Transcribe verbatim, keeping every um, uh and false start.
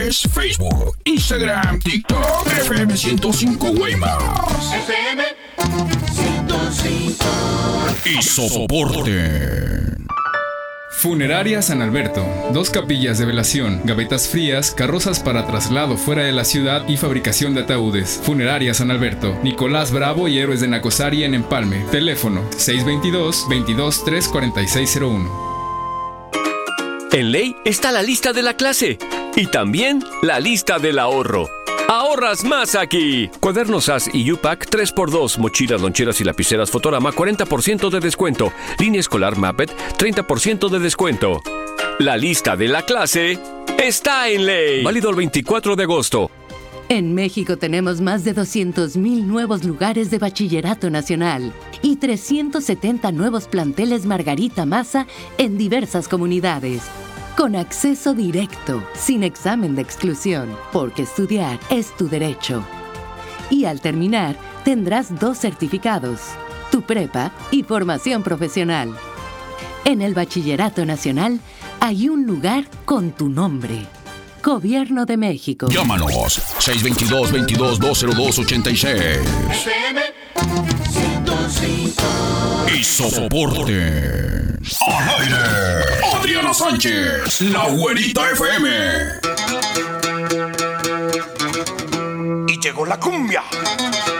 Sánchez, Facebook, Instagram, TikTok, F M ciento cinco Guaymas. F M ciento cinco. Y soporte. Funeraria San Alberto. Dos capillas de velación, gavetas frías, carrozas para traslado fuera de la ciudad y fabricación de ataúdes. Funeraria San Alberto. Nicolás Bravo y Héroes de Nacosari en Empalme. Teléfono seis dos dos, veintidós, tres cuarenta y seis cero uno. En Ley está la lista de la clase y también la lista del ahorro. ¡Ahorras más aquí! Cuadernos A S y U P A C tres por dos, mochilas, loncheras y lapiceras Fotorama cuarenta por ciento de descuento. Línea escolar Mappet treinta por ciento de descuento. La lista de la clase está en Ley. Válido el veinticuatro de agosto. En México tenemos más de doscientos mil nuevos lugares de bachillerato nacional y trescientos setenta nuevos planteles Margarita Maza en diversas comunidades. Con acceso directo, sin examen de exclusión, porque estudiar es tu derecho. Y al terminar, tendrás dos certificados, tu prepa y formación profesional. En el Bachillerato Nacional hay un lugar con tu nombre. Gobierno de México. Llámanos seis dos dos, veintidós, doscientos dos, ochenta y seis. F M ciento cinco. Y soporte. Al aire. Adriana Sánchez, la güerita F M. Y llegó la cumbia.